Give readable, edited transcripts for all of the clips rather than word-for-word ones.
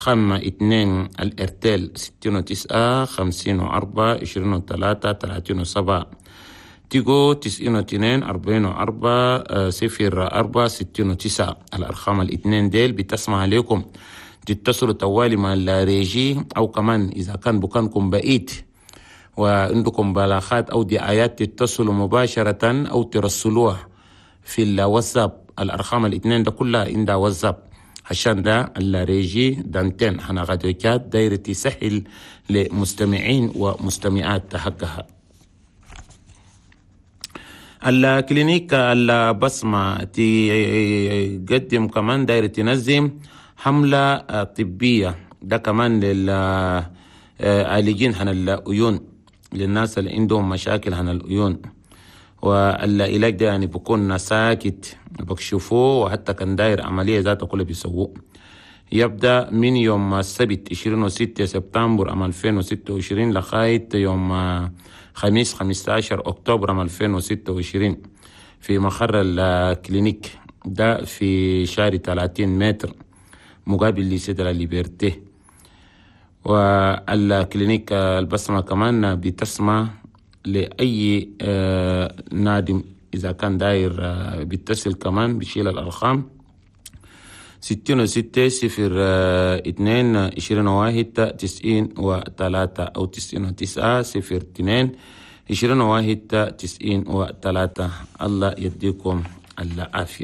2 الإرتيل 69 54 23 37 تيجو 92 44 04 69. الأرقام الاثنين ديل بتسمع عليكم تتصلوا توالي مع الريجي، أو كمان إذا كان بكانكم بعيد وعندكم بلاغات أو دعايات تتصلوا مباشرة أو ترسلوها في الواتساب. الأرقام الاثنين ده كلها عندها واتساب، عشان ده الريجي دانتين حنا غادوكات دايرة تسهل لمستمعين ومستمعات حقها. الكلينيك البصمة تقدم كمان دايرة تنظم حملة طبية، ده كمان للعالجين عن العيون، للناس اللي عندهم مشاكل عن العيون. والعلاج ده يعني بكون ساكت بكشفوه، وحتى كان داير عملية ذاته كله بيسووه. يبدأ من يوم السبت 26 سبتمبر 2026 لغاية يوم خميس 15 أكتوبر 2026 في مقر الكلينيك ده في شارع 30 متر مقابل لسيدرا ليبرتي. والكلينيك البصمة كمان بتسمع لأي نادم إذا كان داير بيتصل كمان بيشيل الأرقام 66 02 21 93 أو 99 02 21 93. الله يديكم العافية.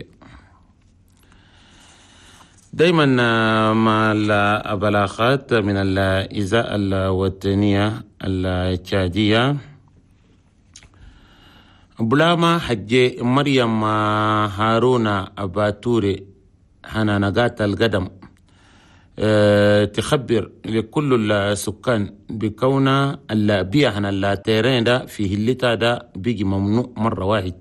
دايما مع البلاغات من الإذاعة الوطنية التشادية، بلاما حجي مريم هارون أباتوري هنا نقاط القدم تخبر لكل السكان بكون البيع هنا التيرين ده في هلتا ده بيجي ممنوع مرة واحد.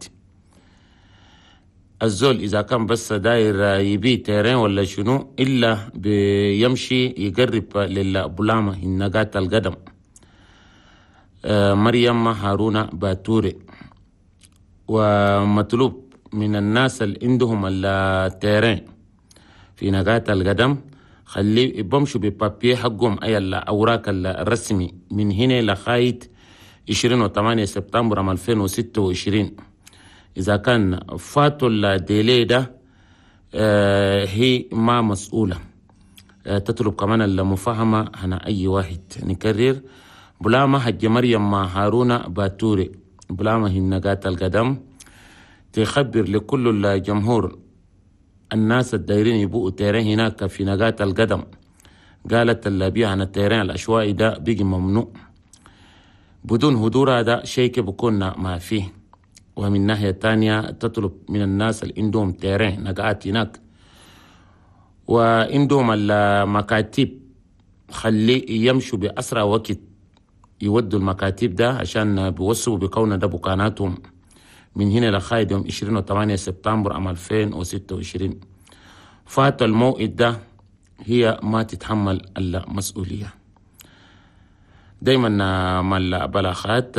الزول إذا كان بس داير يبيع تيرين ولا شنو إلا بيمشي يقرب للبلامة نقاط القدم. مريم هارون باتوري، ومطلوب من الناس اللي عندهم التيرين في نقاط القدم خليه بمشوا ببابيه حقهم أي الأوراق الرسمي من هنا لغاية 28 سبتمبر 2026. إذا كان فاتوا الديلي ده هي ما مسؤولة. تطلب كمان المفاهمة هنا أي واحد. نكرر، بلامة حج مريم هارون باتوري، بلامة هي نقاط القدم تخبر لكل الجمهور الناس الدايرين يبقوا تيرين هناك في نقاط القدم. قالت البيع عن التيرين العشوائي ده بيجي ممنوع بدون هدور، هذا شيء بكون ما فيه. ومن ناحية تانية تطلب من الناس اللي عندهم تيرين نقاط هناك وعندهم المكاتب خليه يمشوا بأسرع وقت، يودوا المكاتب ده عشان بيوصوا بكون ده بكاناتهم من هنا لغاية يوم 28 سبتمبر 2026. فات الموعد ده هي ما تتحمل المسؤولية. دايما مع البلاغات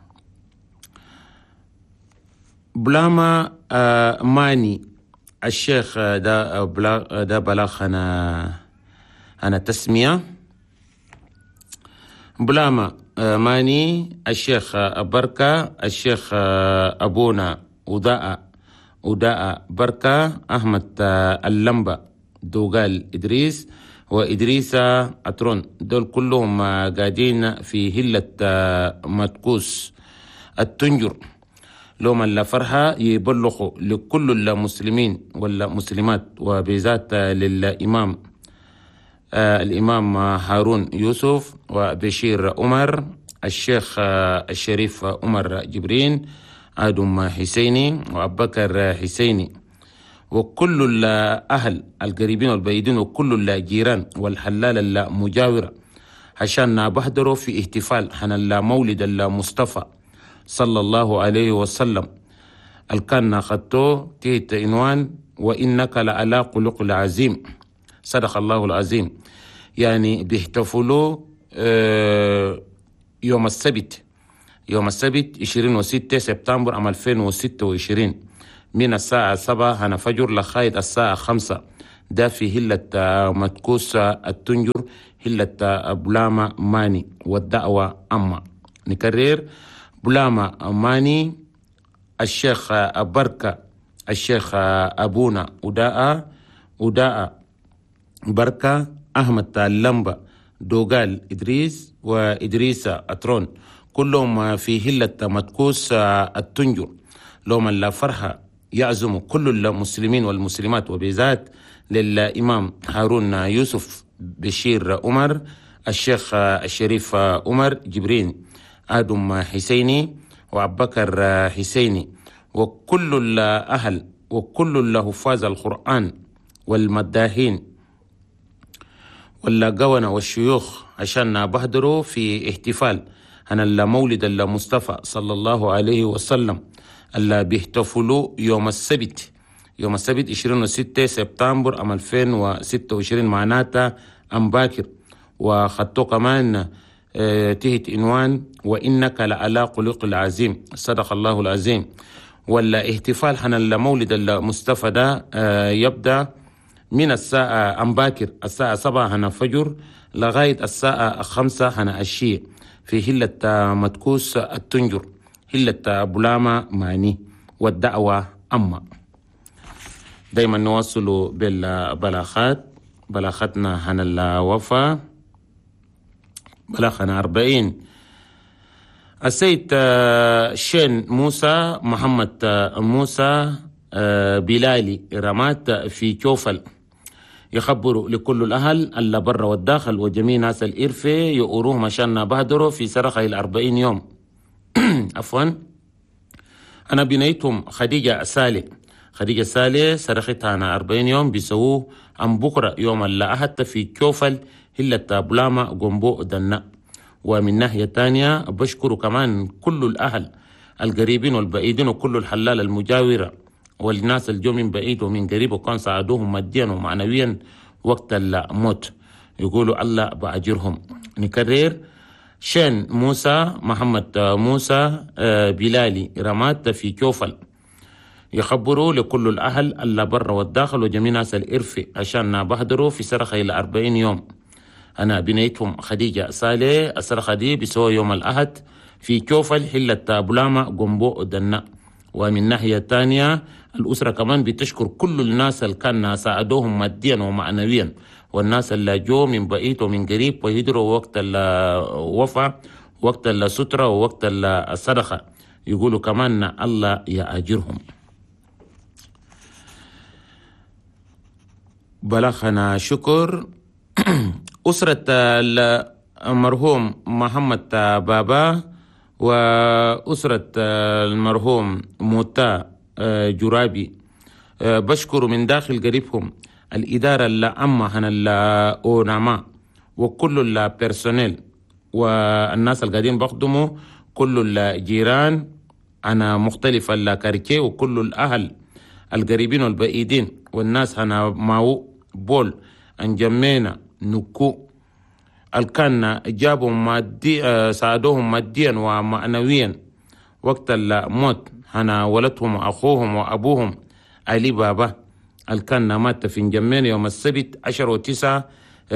بلاما ماني الشيخ ده بلاغ أنا تسمية. بلاما ماني الشيخ بركة، الشيخ أبونا وداء بركة، أحمد اللمبة دوغال إدريس، وإدريس أترون، دول كلهم قاعدين في هلة متكوس التنجر. لهم الفرحة يبلغوا لكل المسلمين والمسلمات وبذات للإمام الإمام هارون يوسف وبشير عمر، الشيخ الشريف عمر جبرين، آدم حسيني وأبو بكر حسيني، وكل الأهل القريبين والبعيدين وكل الجيران والحلال المجاورة عشان بحضروا في احتفال عن المولد المصطفى صلى الله عليه وسلم. الكان خطو تيت عنوان وإنك لعلى خلق العظيم، صدق الله العظيم. يعني بيحتفلوا يوم السبت 26 سبتمبر 2026 من الساعة 7 فجر لغاية الساعة 5 ده في هلة متكوس التنجر، هلة بلامة ماني، والدعوة أما. نكرر: بلامة ماني، الشيخ بركة، الشيخ أبونا وداء بركة، أحمد اللمبة، دوغال إدريس، وإدريس أترون، كلهم في هلة متكوس التنجر. لهم الفرحة يعزم كل المسلمين والمسلمات، وبذات للإمام هارون يوسف بشير عمر، الشيخ الشريف عمر جبرين آدم حسيني، وأبو بكر حسيني، وكل الأهل وكل الحفاظ القرآن والمداحين والقونة والشيوخ عشان بحضروا في احتفال عن المولد المصطفى صلى الله عليه وسلم اللي بيحتفلوا يوم السبت 26 سبتمبر 2026 معناتها أم باكر. وخطوا كمان تحت عنوان وإنك لعلى خلق العظيم، صدق الله العظيم. والاحتفال عن المولد المصطفى ده يبدأ من الساعة أم باكر الساعة 7 هنا فجر لغاية الساعة 5 هنا الشيء في هلة متكوس التنجر، هلة بلامة ماني، والدعوة أما. دايما نواصل بالبلاغات. بلاغتنا هنا الوفاة بلاغنا 40. السيد شين موسى محمد موسى بلالي رمات في كوفل يخبروا لكل الأهل اللي برا والداخل وجميع ناس الإرفة يقروهم عشان بهدروا في سرقة 40 يوم. عفوا، أنا بنيتهم خديجة سالي سرقتها أنا 40 يوم بيسووه عن بكرة يوم الأحد في كوفل هلة بلامة قنبو دنا. ومن ناحية تانية بشكر كمان كل الأهل القريبين والبعيدين وكل الحلال المجاورة والناس الجو من بعيد ومن قريب وكان ساعدوهم ماديا ومعنويا وقت الموت، يقولوا الله بأجرهم. نكرر: شين موسى محمد موسى بلالي رمات في كوفل يخبروا لكل الأهل اللي برا والداخل وجميع ناس الإرفة عشان بهدروا في سرقة 40 يوم. أنا بنيتهم خديجة سالي السرقة دي بسوى يوم الأحد في كوفل حلة بلامة قنبو دنا. ومن ناحية تانية الأسرة كمان بتشكر كل الناس اللي كان ساعدوهم ماديا ومعنويا، والناس اللي جو من بعيد ومن قريب ويهدروا وقت الوفاة، وقت السترة، ووقت الصدقة، يقولوا كمان الله يأجرهم. بلغنا شكر أسرة المرحوم محمد بابا وأسرة المرحوم موتا جرابي. بشكر من داخل قريبهم الإدارة العامة عن الأونما وكل البيرسونيل والناس القاعدين بخدموا، كل الجيران أنا مختلف الكاركي وكل الأهل القريبين والبعيدين والناس أنا ماو بول أنجمينا نكو الكان جابوا مادي ساعدوهم ماديا ومعنويا وقت الموت. هنا ولدهم وأخوهم وأبوهم علي بابا الكان مات في نجمين يوم السبت 10/9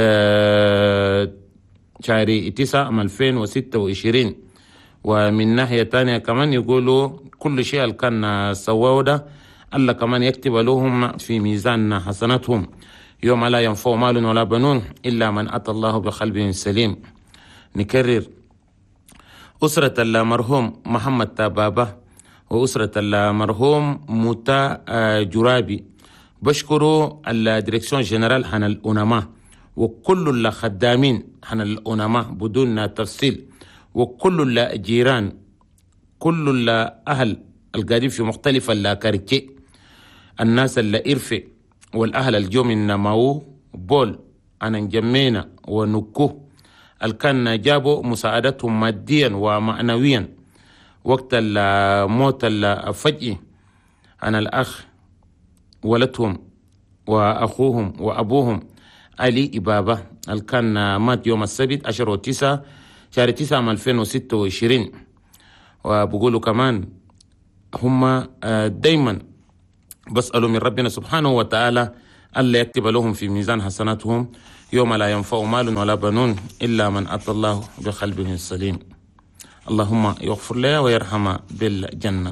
شهر 9 2026. ومن ناحية تانية كمان يقولوا كل شيء الكان سواه ده الله كمان يكتب لهم في ميزان حسناتهم يوم لا ينفع مال ولا بنون إلا من أتى الله بقلب سليم. نكرر: أسرة المرحوم محمد بابا وأسرة المرحوم موتا جرابي بشكروا الديركسيون جنرال عن الأونما وكل الخدامين عن الأونما بدون تفصيل، وكل الجيران، كل الأهل القاعدين في مختلف الكاركي، الناس اللي إرفي والأهل الجو من ماو بول أنا نجمينا ونكو الكان جابوا مساعدتهم ماديا ومعنويا وقت الموت الفجئي. أنا الأخ ولدهم وأخوهم وأبوهم علي بابا الكان مات يوم السبت 10/9 شهر 9 2026. وبقولوا كمان هم دايما بسألوا من ربنا سبحانه وتعالى ألا يكتب لهم في ميزان حسناتهم يوم لا ينفع مال ولا بنون إلا من أتى الله بقلب سليم. اللهم يغفر لها ويرحمها بالجنة.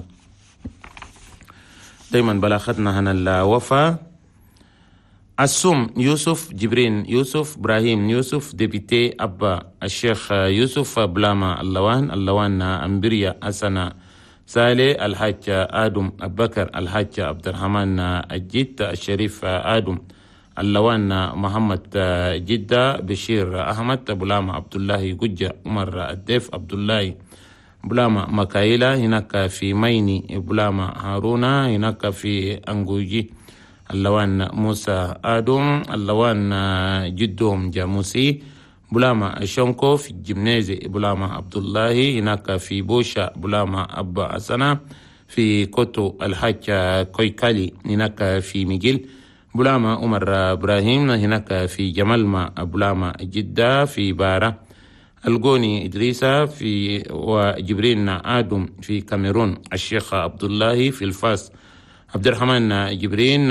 دايما بلاخدنا هنا الوفا. السم يوسف جبرين يوسف إبراهيم يوسف ديبيتي أبا الشيخ يوسف بلاما اللوان أمبريا أسنا سالي الحاج آدم أبكر الحاج عبد الرحمن الجيت الشريف آدم اللوان محمد جدة بشير أحمد بلاما عبد الله ججة عمر الديف عبد الله بلاما مكايلة هناك في ميني بلاما هارونا هناك في أنجوجي اللوان موسى آدم اللوان جدهم جاموسي بلاما شونكو في الجمنازي بلاما عبد الله هناك في بوشا بلاما أبا أسنا في كوتو الحاج كويكالي هناك في ميجيل بلاما عمر إبراهيم هناك في جمالما بلاما جدة في بارة الجوني إدريسا في وجبرين آدم في كاميرون الشيخ عبد الله في الفاس عبد الرحمن جبرين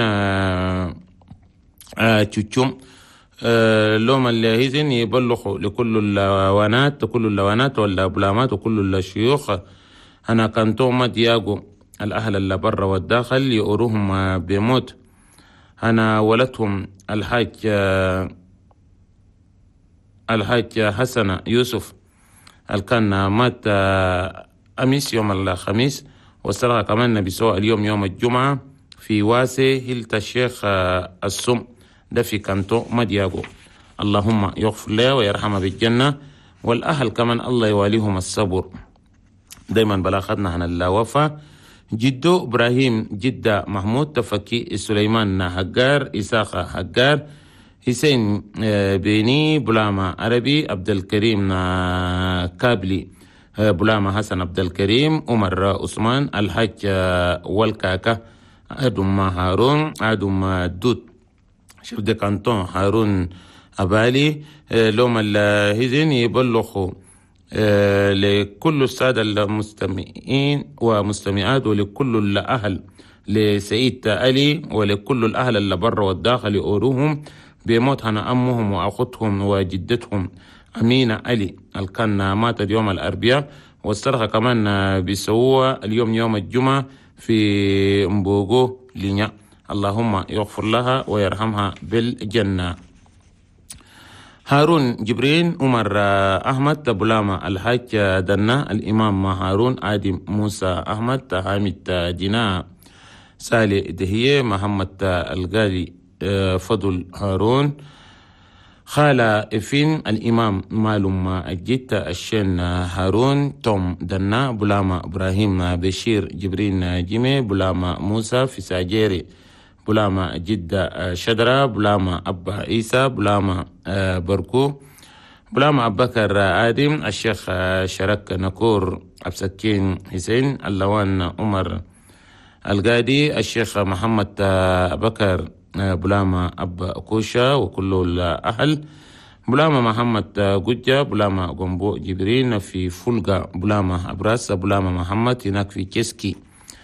تشوم لوم اللاهزن يبلغوا لكل اللوانات والبلامات وكل الشيوخ. أنا كنتم دياغو الأهل اللي برا والداخل يؤروهم بموت. أنا ولدهم الحاج حسن يوسف كان مات أمس يوم الخميس وسرق كمان بسوء اليوم يوم الجمعة في واسي هلت الشيخ السم ده في كانتو مدياغو. اللهم يغفر له ويرحمه بالجنة والأهل كمان الله يواليهم الصبر. دايما بلاخدنا هنا الوفا. جدو إبراهيم جدة محمود تفكي سليمان هجار إساقة هجار حسين بيني بلاما عربي عبد الكريم كابلي بلاما حسن عبد الكريم عمر عثمان الحاج والكاكا أدم هارون أدم دوت شيف دي كانتون هارون أبالي لوم الهزين يبلغوا لكل السادة المستمعين ومستمعات ولكل الأهل لسيد علي ولكل الأهل اللي برا والداخل يؤروهم بموت هنا أمهم وأخوتهم وجدتهم أمينة علي الكان ماتت يوم الأربعاء والسرقة كمان بيسووها اليوم يوم الجمعة في مبوغو لينيا. اللهم يغفر لها ويرحمها بالجنة. هارون جبرين عمر أحمد بلاما الحاج دنا الإمام هارون آدم موسى أحمد حامد دينا سالي دهية محمد الغالي فضل هارون خالة إفين الإمام معلوم الجيت الشين هارون توم دنا بلاما إبراهيم بشير جبرين جيمي بلاما موسى في ساجيري بلاما جدة شدرة بلاما أبا عيسى بلاما بركو بلاما أبا بكر آدم الشيخ شرك نكور أبسكين حسين اللوان عمر القادي الشيخ محمد بكر بلاما أبا كوشا وكل الأهل بلاما محمد قجة بلاما قنبو جبرين في فلقة بلاما أبراس بلاما محمد هناك في كيسكي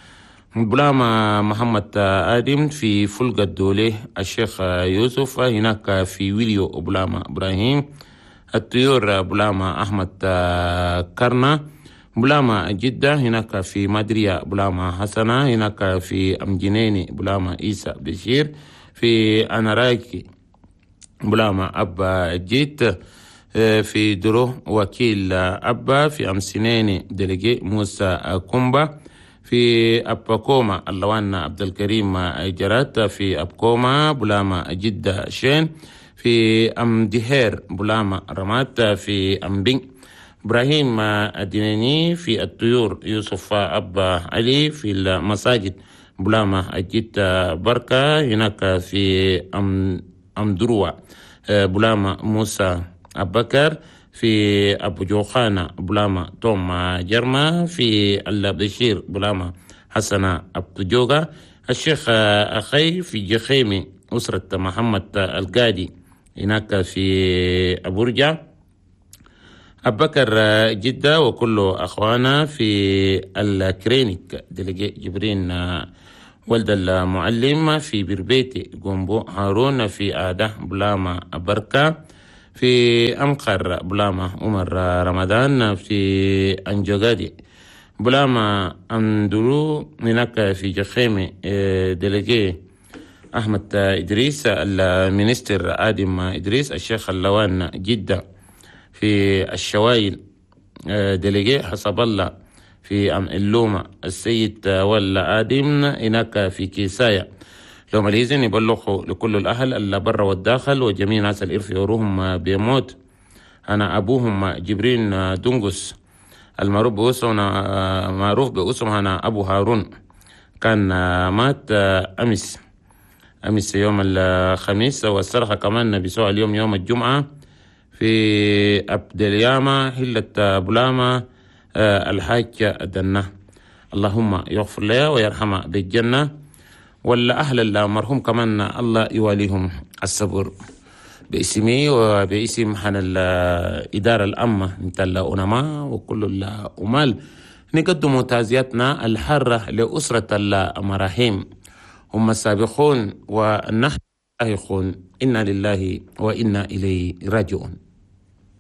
بلاما محمد آدم في فلقة الدولة الشيخ يوسف هناك في ويليو بلاما إبراهيم الطيور بلاما أحمد كرنا بلاما جدة هناك في مدريا بلاما حسنة هناك في أمجنيني بلاما إيسا بشير في أناراكي بلاما أبا جيت في درو وكيل أبا في أمسينيني دلجي موسى كومبا في أبكوما اللوان عبد الكريم جرات في أبكوما بلاما جدة شين في أمدهير بلاما رمات في أمبين إبراهيم الديناني في الطيور يوسف أبا علي في المساجد بلاما أجيت بركة هناك في أمدروة بلاما موسى أبكر في أبو جوخانة بلاما توم جرما في البشير بلاما حسنة أبو جوغا الشيخ أخي في جخيمي أسرة محمد القادي هناك في أبو رجع أبكر جدة وكل أخوانا في الكرينيك دلجي جبرين ولد المعلم في بربيتي قنبو هارون في آده بلاما بركة في أمقر بلاما عمر رمضان في أنجوغادي بلاما أندرو هناك في جخيمي ديليجي أحمد إدريس المينستر آدم إدريس الشيخ اللوان جدة في الشوايل ديليجي حسب الله في اللومة السيد ولا آدم هناك في كيسايا لو ماليزين يبلغوا لكل الأهل اللي برا والداخل وجميع ناس الإرث يوروهم بيموت. أنا أبوهم جبرين دنقس المعروف باسم أنا أبو هارون كان مات أمس يوم الخميس والسرقة كمان بسوء اليوم يوم الجمعة في أبدلياما هلة بلاما الحاج دنا. اللهم يغفر له ويرحمه بالجنة ولا أهل المرحوم كمان الله يواليهم الصبر باسمي وباسم حن الإدارة الأمة مثل الأنماء وكل الأمال نقدم تعزيتنا الحارة لأسرة المراحيم هم السابقون ونحن لاحقون إنا لله وإنا إليه راجعون.